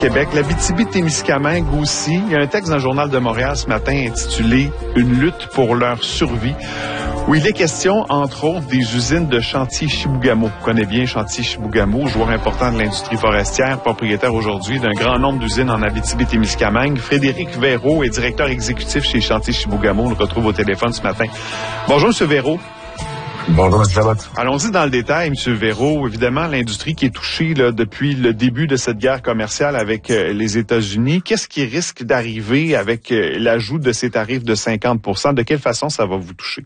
Québec, l'Abitibi-Témiscamingue aussi. Il y a un texte dans le Journal de Montréal ce matin intitulé « Une lutte pour leur survie » où il est question, entre autres, des usines de Chantier Chibougamau. Vous connaissez bien Chantier Chibougamau, joueur important de l'industrie forestière, propriétaire aujourd'hui d'un grand nombre d'usines en Abitibi-Témiscamingue. Frédéric Véraud est directeur exécutif chez Chantier Chibougamau. On le retrouve au téléphone ce matin. Bonjour, M. Véraud. Bonjour, M. Jabot. Allons-y dans le détail, M. Véraud. Évidemment, l'industrie qui est touchée là, depuis le début de cette guerre commerciale avec les États-Unis. Qu'est-ce qui risque d'arriver avec l'ajout de ces tarifs de 50 %? De quelle façon ça va vous toucher?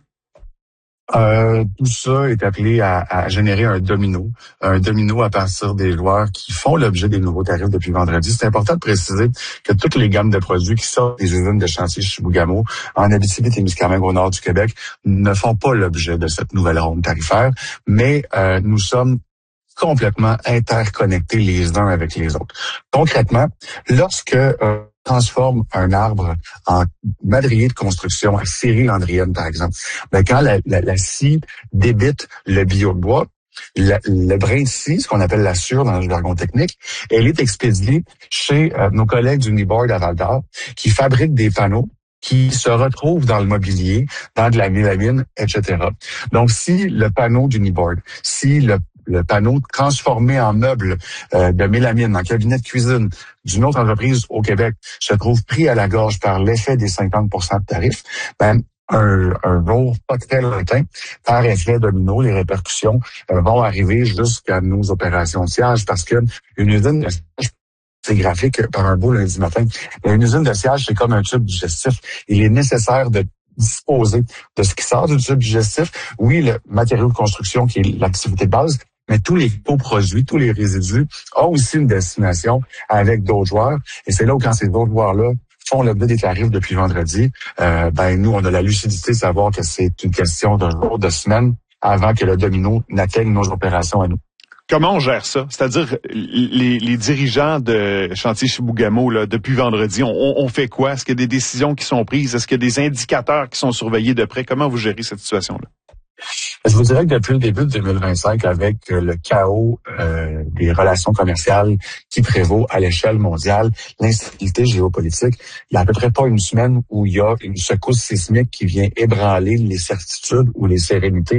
Tout ça est appelé à générer un domino à partir des joueurs qui font l'objet des nouveaux tarifs depuis vendredi. C'est important de préciser que toutes les gammes de produits qui sortent des usines de Chantier Chibougamau en Abitibi-Témiscamingue au nord du Québec ne font pas l'objet de cette nouvelle ronde tarifaire, mais nous sommes complètement interconnectés les uns avec les autres. Concrètement, lorsque transforme un arbre en madrier de construction, à scierie landrienne, par exemple. Quand la scie débite le biobois, le brin de scie, ce qu'on appelle la sciure dans le jargon technique, elle est expédiée chez nos collègues du Uniboard à Val-d'Or qui fabriquent des panneaux qui se retrouvent dans le mobilier, dans de la mélamine, etc. Donc, si le panneau d'Uniboard, si le panneau transformé en meuble de mélamine, en cabinet de cuisine d'une autre entreprise au Québec se trouve pris à la gorge par l'effet des 50 % de tarifs, un jour pas très lointain, par effet domino, les répercussions vont arriver jusqu'à nos opérations de sciage parce que une usine de sciage, c'est graphique par un beau lundi matin, une usine de sciage, c'est comme un tube digestif. Il est nécessaire de disposer de ce qui sort du tube digestif. Oui, le matériau de construction qui est l'activité de base, mais tous les coproduits, tous les résidus ont aussi une destination avec d'autres joueurs. Et c'est là où quand ces autres joueurs-là font l'objet des tarifs depuis vendredi, nous, on a la lucidité de savoir que c'est une question d'un jour, de semaine, avant que le domino n'atteigne nos opérations à nous. Comment on gère ça? C'est-à-dire, les dirigeants de Chantier Chibougamau, là, depuis vendredi, on fait quoi? Est-ce qu'il y a des décisions qui sont prises? Est-ce qu'il y a des indicateurs qui sont surveillés de près? Comment vous gérez cette situation-là? Je vous dirais que depuis le début de 2025, avec le chaos des relations commerciales qui prévaut à l'échelle mondiale, l'instabilité géopolitique, il n'y a à peu près pas une semaine où il y a une secousse sismique qui vient ébranler les certitudes ou les sérénités.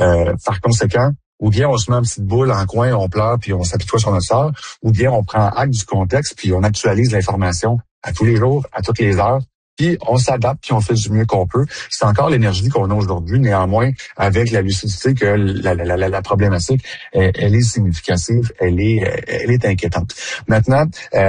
Par conséquent, ou bien on se met en petite boule en coin, on pleure puis on s'apitoie sur notre sort, ou bien on prend acte du contexte puis on actualise l'information à tous les jours, à toutes les heures. Puis on s'adapte, puis on fait du mieux qu'on peut. C'est encore l'énergie qu'on a aujourd'hui, néanmoins, avec la lucidité que la problématique, elle est significative, elle est inquiétante. Maintenant,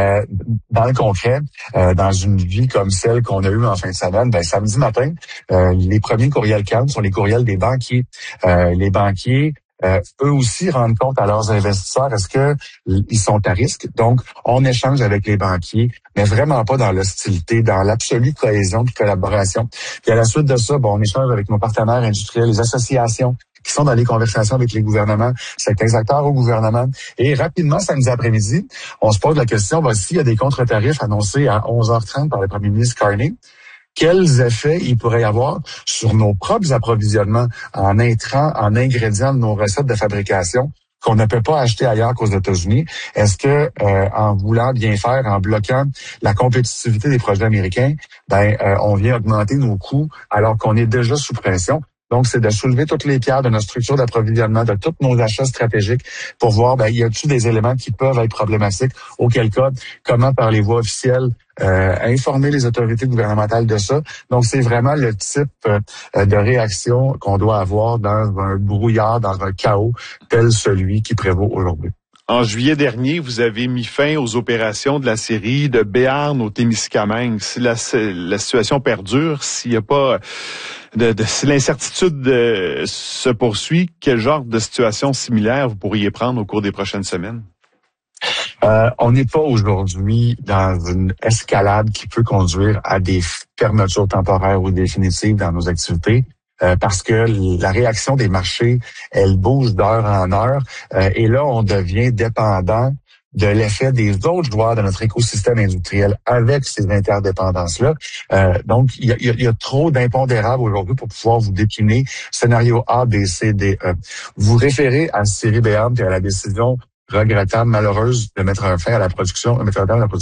dans le concret, dans une vie comme celle qu'on a eue en fin de semaine, samedi matin, les premiers courriels calmes sont les courriels des banquiers. Les banquiers eux aussi rendent compte à leurs investisseurs, est-ce que ils sont à risque? Donc, on échange avec les banquiers, mais vraiment pas dans l'hostilité, dans l'absolue cohésion de collaboration. Puis à la suite de ça, on échange avec nos partenaires industriels, les associations qui sont dans les conversations avec les gouvernements, certains acteurs au gouvernement. Et rapidement, samedi après-midi, on se pose la question, s'il y a des contre-tarifs annoncés à 11h30 par le premier ministre Carney, quels effets il pourrait y avoir sur nos propres approvisionnements en intrants, en ingrédients de nos recettes de fabrication qu'on ne peut pas acheter ailleurs qu'aux États-Unis? Est-ce que en voulant bien faire, en bloquant la compétitivité des projets américains, on vient augmenter nos coûts alors qu'on est déjà sous pression? Donc, c'est de soulever toutes les pierres de notre structure d'approvisionnement, de tous nos achats stratégiques pour voir, y a-t-il des éléments qui peuvent être problématiques? Auquel cas, comment par les voies officielles informer les autorités gouvernementales de ça. Donc, c'est vraiment le type de réaction qu'on doit avoir dans un brouillard, dans un chaos tel celui qui prévaut aujourd'hui. En juillet dernier, vous avez mis fin aux opérations de la série de Béarn au Témiscamingue. Si la situation perdure, s'il n'y a pas si l'incertitude se poursuit, quel genre de situation similaire vous pourriez prendre au cours des prochaines semaines? On n'est pas aujourd'hui dans une escalade qui peut conduire à des fermetures temporaires ou définitives dans nos activités. Parce que la réaction des marchés, elle bouge d'heure en heure. Et là, on devient dépendant de l'effet des autres joueurs de notre écosystème industriel avec ces interdépendances-là. Donc, il y a trop d'impondérables aujourd'hui pour pouvoir vous décliner scénario A, B, C, D, E. Vous référez à la série Béarn et à la décision regrettable, malheureuse de mettre un fin à la production, de mettre un terme à la production